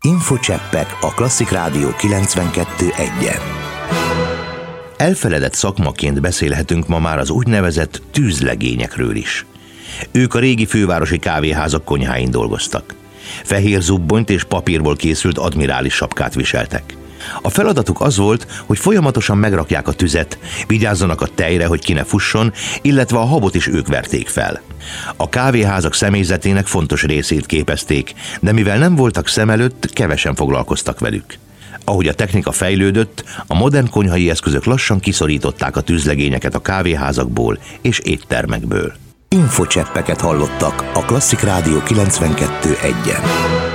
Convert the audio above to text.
Infocseppek a Klasszik Rádió 92.1-en. Elfeledett szakmaként beszélhetünk ma már az úgynevezett tűzlegényekről is. Ők a régi fővárosi kávéházak konyháin dolgoztak. Fehér zubbonyt és papírból készült admirális sapkát viseltek. A feladatuk az volt, hogy folyamatosan megrakják a tüzet, vigyázzanak a tejre, hogy ki ne fusson, illetve a habot is ők verték fel. A kávéházak személyzetének fontos részét képezték, de mivel nem voltak szem előtt, kevesen foglalkoztak velük. Ahogy a technika fejlődött, a modern konyhai eszközök lassan kiszorították a tűzlegényeket a kávéházakból és éttermekből. Infocseppeket hallottak a Klasszik Rádió 92.1-en.